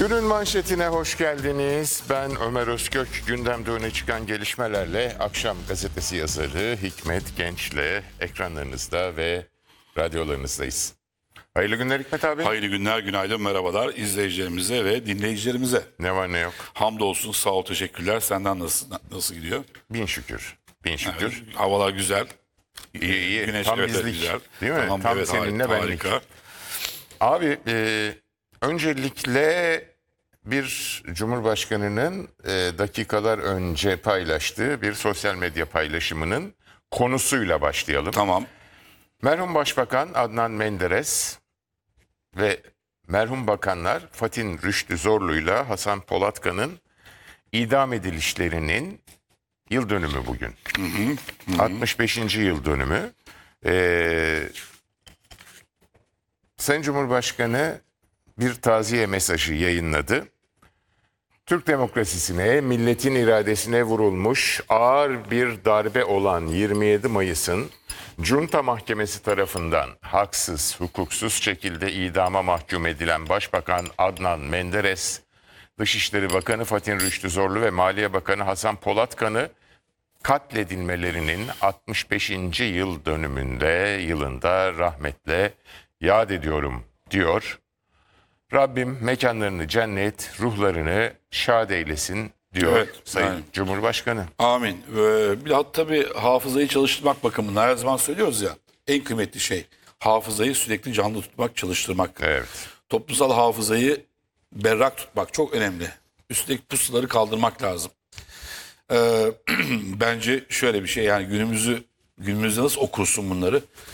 Günün manşetine hoş geldiniz. Ben Ömer Özkök. Gündemde öne çıkan gelişmelerle Akşam Gazetesi yazarı Hikmet Genç'le ekranlarınızda ve radyolarınızdayız. Hayırlı günler Hikmet abi. Hayırlı günler, günaydın, merhabalar izleyicilerimize ve dinleyicilerimize. Ne var ne yok. Hamdolsun, sağ ol, teşekkürler. Senden nasıl gidiyor? Bin şükür. Bin şükür. Evet, havalar güzel. İyi. Güneş Tam evet, bizlik. güzel. Değil mi? Tamam, Tam evet, seninle benlik. harika. Abi öncelikle bir Cumhurbaşkanı'nın dakikalar önce paylaştığı bir sosyal medya paylaşımının konusuyla başlayalım. Tamam. Merhum Başbakan Adnan Menderes ve merhum bakanlar Fatin Rüştü Zorlu'yla Hasan Polatkan'ın idam edilişlerinin yıl dönümü bugün. 65. yıl dönümü. Sayın Cumhurbaşkanı bir taziye mesajı yayınladı. Türk demokrasisine, milletin iradesine vurulmuş ağır bir darbe olan 27 Mayıs'ın Junta Mahkemesi tarafından haksız, hukuksuz şekilde idama mahkum edilen Başbakan Adnan Menderes, Dışişleri Bakanı Fatin Rüştü Zorlu ve Maliye Bakanı Hasan Polatkan'ı katledilmelerinin 65. yıl dönümünde yılında rahmetle yad ediyorum diyor. Rabbim mekanlarını cennet, ruhlarını şad eylesin diyor Evet, Sayın aynen. Cumhurbaşkanı. Amin. Bir de tabii hafızayı çalıştırmak bakımından her zaman söylüyoruz ya. En kıymetli şey hafızayı sürekli canlı tutmak, çalıştırmak. Evet. Toplumsal hafızayı berrak tutmak çok önemli. Üstteki pusuları kaldırmak lazım. Bence şöyle bir şey, yani günümüzde nasıl okursun bunları?